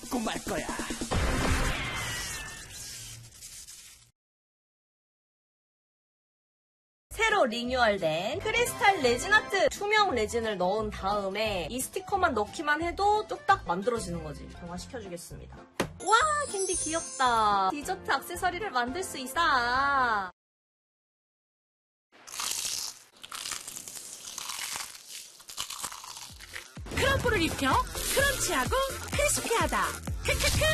꼭 말 거야. 새로 리뉴얼된 크리스탈 레진 아트! 투명 레진을 넣은 다음에 이 스티커만 넣기만 해도 뚝딱 만들어지는 거지. 정화시켜주겠습니다. 와, 캔디 귀엽다. 디저트 액세서리를 만들 수 있어. 크럼프를 입혀 크런치하고 크리스피하다. 크크크.